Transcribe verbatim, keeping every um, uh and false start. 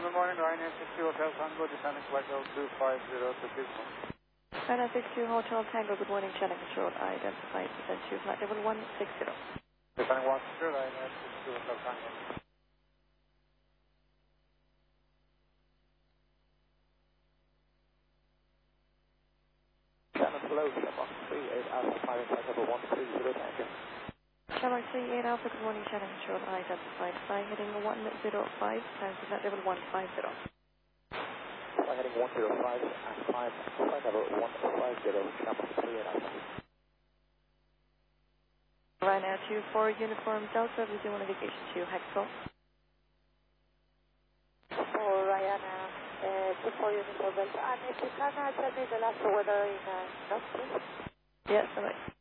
good morning, Ryanair sixty Hotel Tango, descending flight level two five zero to Gizmo. Ryanair sixty Hotel Tango, good morning, channel control, identified descent to flight level one six zero. Descending one six zero, Ryanair sixty Hotel Tango. Channel below, one three eight Alpha, flight level one three zero Tango. Channel three eight Alpha, good morning, channel control, identified, flying heading one zero five, time to flight level one five zero. Flight heading one zero five and climb flight level one five zero, channel three eight Alpha. Ryanair two four Uniform Delta, resume navigation to Hexel. For Ryanair uh, two four Uniform Delta, and if you can uh, tell me the last weather in uh, North, please. Yes, all right.